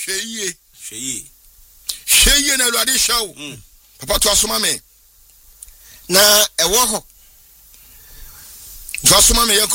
Sheye na Awurade show. Papa to asoma me. Na ewo ho. To asoma me